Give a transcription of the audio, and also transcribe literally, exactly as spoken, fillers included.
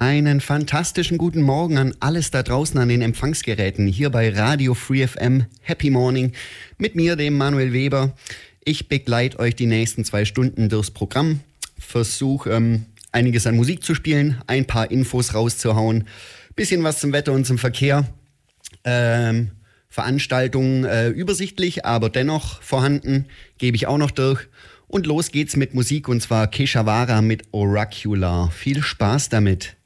Einen fantastischen guten Morgen an alles da draußen an den Empfangsgeräten hier bei Radio Free F M. Happy Morning mit mir, dem Manuel Weber. Ich begleite euch die nächsten zwei Stunden durchs Programm, versuche ähm, einiges an Musik zu spielen, ein paar Infos rauszuhauen, bisschen was zum Wetter und zum Verkehr. Ähm, Veranstaltungen äh, übersichtlich, aber dennoch vorhanden, gebe ich auch noch durch. Und los geht's mit Musik, und zwar Keshavara mit Oracular. Viel Spaß damit.